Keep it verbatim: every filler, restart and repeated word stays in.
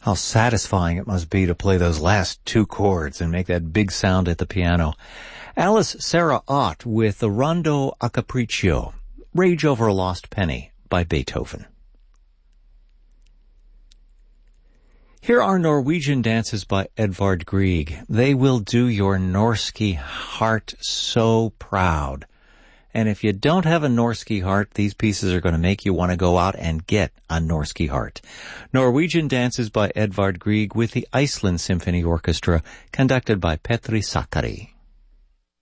How satisfying it must be to play those last two chords and make that big sound at the piano. Alice Sarah Ott with the Rondo a Capriccio, Rage Over a Lost Penny by Beethoven. Here are Norwegian dances by Edvard Grieg. They will do your Norski heart so proud. And if you don't have a Norski heart, these pieces are going to make you want to go out and get a Norski heart. Norwegian dances by Edvard Grieg with the Iceland Symphony Orchestra, conducted by Petri Sakari.